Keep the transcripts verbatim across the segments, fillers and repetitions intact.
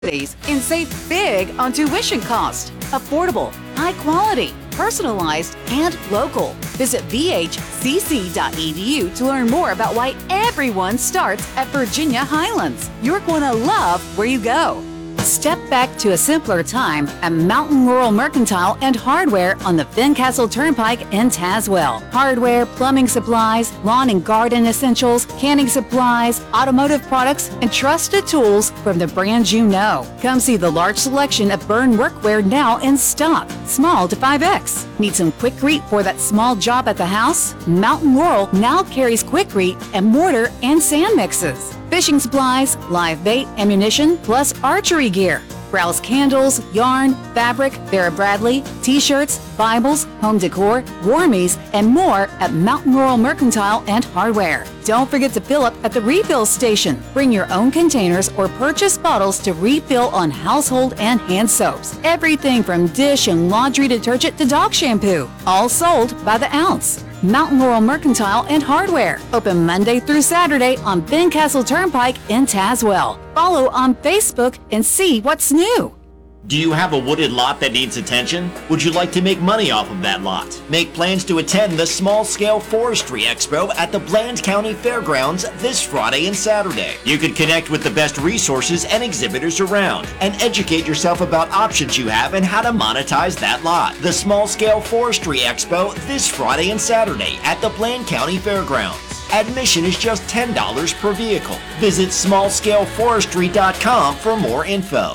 and save big on tuition cost. Affordable, high quality, personalized, and local. Visit v h c c dot e d u to learn more about why everyone starts at Virginia Highlands. You're going to love where you go. Step back to a simpler time at Mountain Laurel Mercantile and Hardware on the Fincastle Turnpike in Tazewell. Hardware, plumbing supplies, lawn and garden essentials, canning supplies, automotive products, and trusted tools from the brands you know. Come see the large selection of Burn workwear now in stock, small to five X. Need some Quikrete for that small job at the house? Mountain Laurel now carries Quikrete and mortar and sand mixes. Fishing supplies, live bait, ammunition, plus archery gear. Browse candles, yarn, fabric, Vera Bradley, t-shirts, Bibles, home decor, warmies, and more at Mountain Laurel Mercantile and Hardware. Don't forget to fill up at the refill station. Bring your own containers or purchase bottles to refill on household and hand soaps. Everything from dish and laundry detergent to dog shampoo. All sold by the ounce. Mountain Laurel Mercantile and Hardware. Open Monday through Saturday on Fincastle Turnpike in Tazewell. Follow on Facebook and see what's new. Do you have a wooded lot that needs attention? Would you like to make money off of that lot? Make plans to attend the Small Scale Forestry Expo at the Bland County Fairgrounds this Friday and Saturday. You can connect with the best resources and exhibitors around and educate yourself about options you have and how to monetize that lot. The Small Scale Forestry Expo this Friday and Saturday at the Bland County Fairgrounds. Admission is just ten dollars per vehicle. Visit small scale forestry dot com for more info.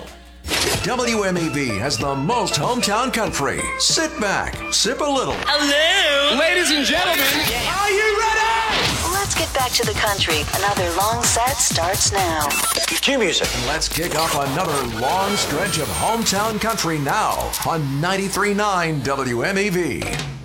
W M E V has the most hometown country. Sit back, sip a little. Hello, ladies and gentlemen. Yeah. Are you ready? Let's get back to the country. Another long set starts now. Cue music. And let's kick off another long stretch of hometown country now on ninety-three point nine W M E V.